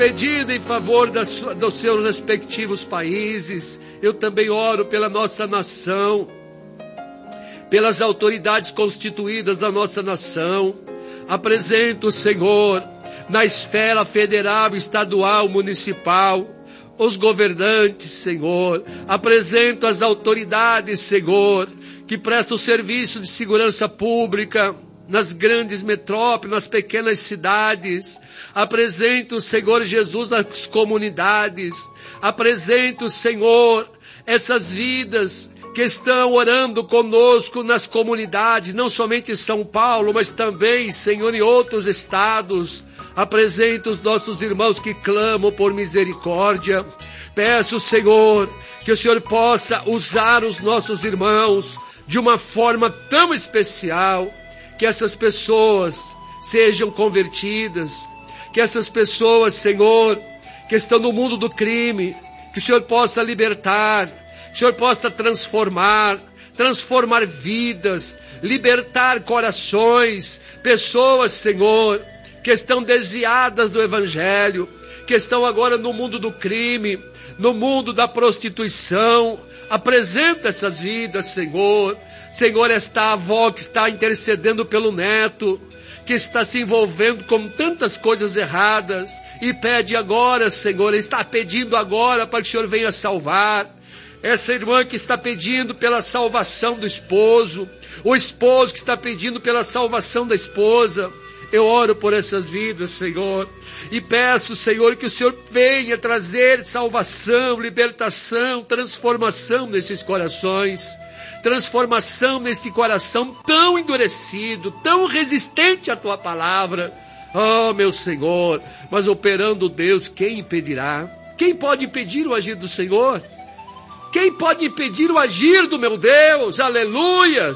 pedindo em favor dos seus respectivos países. Eu também oro pela nossa nação, pelas autoridades constituídas da nossa nação. Apresento, Senhor, na esfera federal, estadual, municipal, os governantes, Senhor. Apresento as autoridades, Senhor, que prestam serviço de segurança pública nas grandes metrópoles, nas pequenas cidades. Apresento, Senhor Jesus, as comunidades. Apresento, Senhor, essas vidas que estão orando conosco nas comunidades, não somente em São Paulo, mas também, Senhor, em outros estados. Apresento os nossos irmãos que clamam por misericórdia. Peço, Senhor, que o Senhor possa usar os nossos irmãos de uma forma tão especial, que essas pessoas sejam convertidas, que essas pessoas, Senhor, que estão no mundo do crime, que o Senhor possa libertar, que o Senhor possa transformar vidas, libertar corações, pessoas, Senhor, que estão desviadas do Evangelho, que estão agora no mundo do crime, no mundo da prostituição. Apresenta essas vidas, Senhor. Senhor, esta avó que está intercedendo pelo neto, que está se envolvendo com tantas coisas erradas, e pede agora, Senhor, está pedindo agora para que o Senhor venha salvar. Essa irmã que está pedindo pela salvação do esposo, o esposo que está pedindo pela salvação da esposa. Eu oro por essas vidas, Senhor, e peço, Senhor, que o Senhor venha trazer salvação, libertação, transformação nesses corações. Transformação nesse coração tão endurecido, tão resistente à Tua palavra. Oh, meu Senhor, mas operando Deus, quem impedirá? Quem pode impedir o agir do Senhor? Quem pode impedir o agir do meu Deus? Aleluias!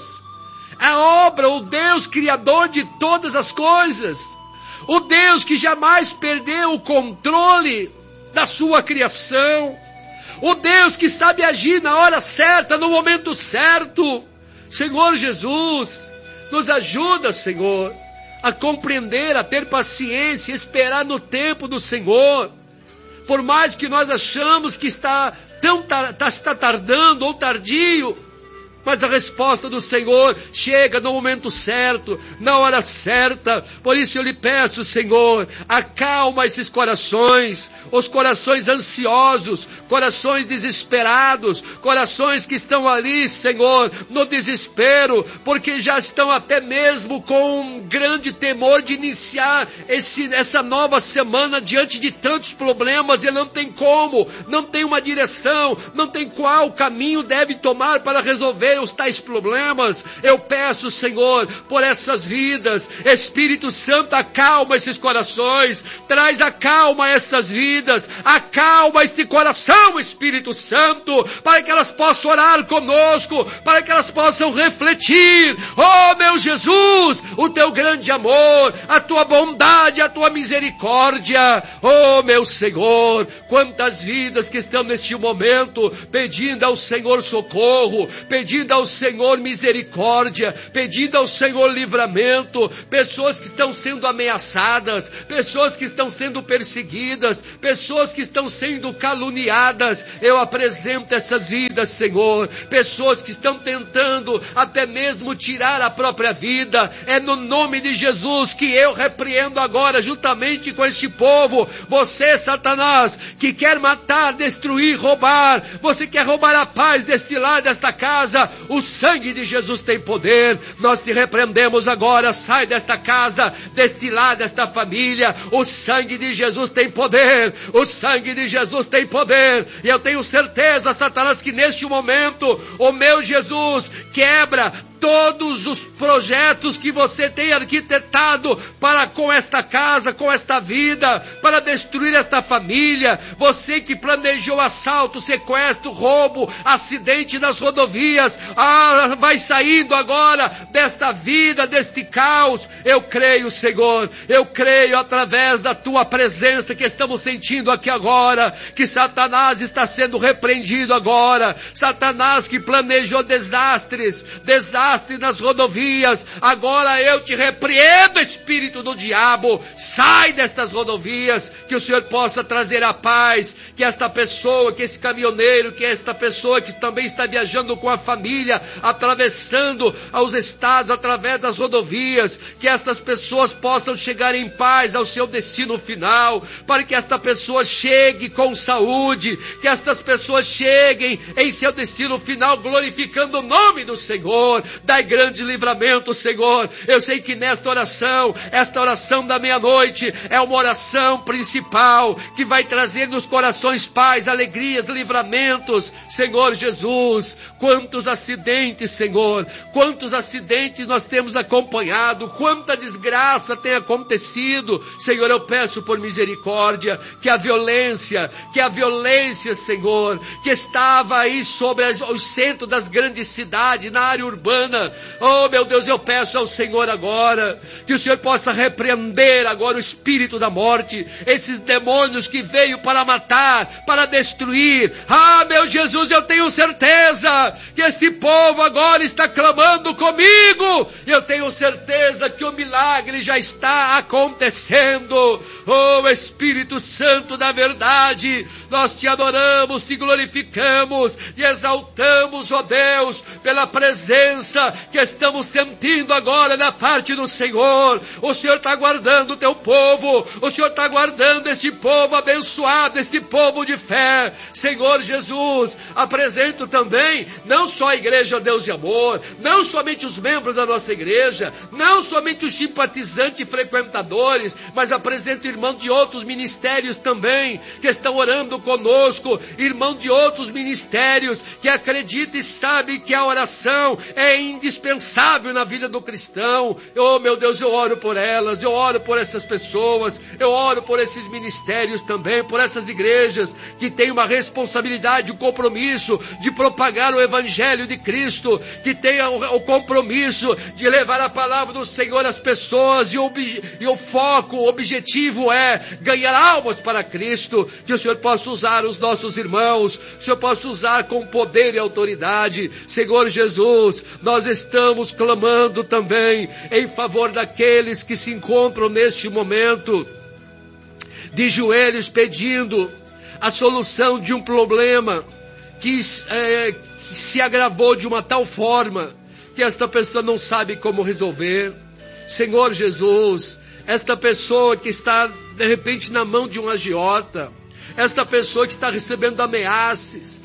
A obra, o Deus criador de todas as coisas, o Deus que jamais perdeu o controle da sua criação, o Deus que sabe agir na hora certa, no momento certo. Senhor Jesus, nos ajuda, Senhor, a compreender, a ter paciência, esperar no tempo do Senhor. Por mais que nós achamos que está tardando ou tardio, mas a resposta do Senhor chega no momento certo, na hora certa. Por isso eu lhe peço, Senhor, acalma esses corações, os corações ansiosos, corações desesperados, corações que estão ali, Senhor, no desespero, porque já estão até mesmo com um grande temor de iniciar essa nova semana diante de tantos problemas, e não tem como, não tem uma direção, não tem qual caminho deve tomar para resolver os tais problemas. Eu peço, Senhor, por essas vidas. Espírito Santo, acalma esses corações, traz a calma a essas vidas, acalma este coração, Espírito Santo, para que elas possam orar conosco, para que elas possam refletir, oh meu Jesus, o Teu grande amor, a Tua bondade, a Tua misericórdia. Oh meu Senhor, quantas vidas que estão neste momento pedindo ao Senhor socorro, pedindo ao Senhor misericórdia, pedindo ao Senhor livramento, pessoas que estão sendo ameaçadas, pessoas que estão sendo perseguidas, pessoas que estão sendo caluniadas. Eu apresento essas vidas, Senhor, pessoas que estão tentando até mesmo tirar a própria vida. É no nome de Jesus que eu repreendo agora, juntamente com este povo, você, Satanás, que quer matar, destruir, roubar, você quer roubar a paz deste lar, desta casa. O sangue de Jesus tem poder. Nós te repreendemos agora. Sai desta casa, deste lar, desta família. O sangue de Jesus tem poder. O sangue de Jesus tem poder. E eu tenho certeza, Satanás, que neste momento o meu Jesus quebra todos os projetos que você tem arquitetado para com esta casa, com esta vida, para destruir esta família. Você que planejou assalto, sequestro, roubo, acidente nas rodovias, vai saindo agora desta vida, deste caos. Eu creio, Senhor, eu creio através da Tua presença que estamos sentindo aqui agora, que Satanás está sendo repreendido agora. Satanás que planejou desastres desastre nas rodovias. Agora eu te repreendo, espírito do diabo. Sai destas rodovias, que o Senhor possa trazer a paz, que esta pessoa, que esse caminhoneiro, que esta pessoa que também está viajando com a família, atravessando aos estados através das rodovias, que estas pessoas possam chegar em paz ao seu destino final, para que esta pessoa chegue com saúde, que estas pessoas cheguem em seu destino final glorificando o nome do Senhor. Dai grande livramento, Senhor. Eu sei que nesta oração, esta oração da meia-noite, é uma oração principal, que vai trazer nos corações paz, alegrias, livramentos. Senhor Jesus, quantos acidentes, Senhor, quantos acidentes nós temos acompanhado, quanta desgraça tem acontecido. Senhor, eu peço por misericórdia, que a violência, Senhor, que estava aí sobre o centro das grandes cidades, na área urbana, oh meu Deus, eu peço ao Senhor agora, que o Senhor possa repreender agora o espírito da morte, esses demônios que veio para matar, para destruir. Ah, meu Jesus, eu tenho certeza que este povo agora está clamando comigo, eu tenho certeza que o milagre já está acontecendo. Oh Espírito Santo da verdade, nós te adoramos, te glorificamos, te exaltamos, ó Deus, pela presença que estamos sentindo agora da parte do Senhor. O Senhor está guardando o teu povo, o Senhor está guardando esse povo abençoado, esse povo de fé. Senhor Jesus, apresento também, não só a Igreja Deus e Amor, não somente os membros da nossa igreja, não somente os simpatizantes e frequentadores, mas apresento irmãos de outros ministérios também, que estão orando conosco, irmãos de outros ministérios, que acreditam e sabem que a oração é indispensável na vida do cristão. Oh meu Deus, eu oro por elas, eu oro por essas pessoas, eu oro por esses ministérios também, por essas igrejas que têm uma responsabilidade, um compromisso de propagar o Evangelho de Cristo, que tenham o compromisso de levar a palavra do Senhor às pessoas, e o foco, o objetivo é ganhar almas para Cristo. Que o Senhor possa usar os nossos irmãos, o Senhor possa usar com poder e autoridade. Senhor Jesus, nós estamos clamando também em favor daqueles que se encontram neste momento de joelhos pedindo a solução de um problema que se agravou de uma tal forma que esta pessoa não sabe como resolver. Senhor Jesus, esta pessoa que está de repente na mão de um agiota, esta pessoa que está recebendo ameaças,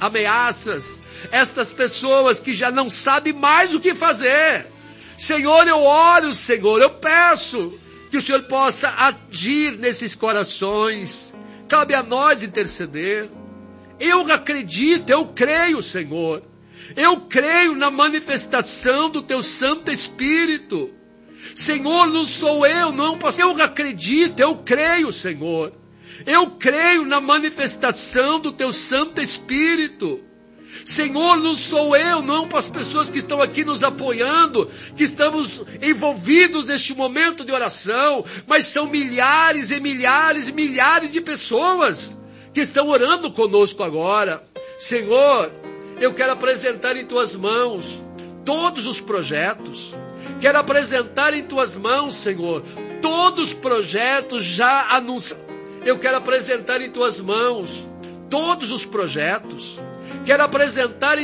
estas pessoas que já não sabem mais o que fazer. Senhor, eu oro, Senhor, eu peço que o Senhor possa agir nesses corações. Cabe a nós interceder. Eu acredito, eu creio, Senhor. Eu creio na manifestação do Teu Santo Espírito. Senhor, não sou eu, não, pastor. Eu acredito, eu creio, Senhor. Eu creio na manifestação do Teu Santo Espírito. Senhor, não sou eu, não, para as pessoas que estão aqui nos apoiando, que estamos envolvidos neste momento de oração, mas são milhares e milhares e milhares de pessoas que estão orando conosco agora. Senhor, eu quero apresentar em Tuas mãos todos os projetos. Quero apresentar em Tuas mãos, Senhor, todos os projetos já anunciados. Eu quero apresentar em Tuas mãos todos os projetos. Quero apresentar em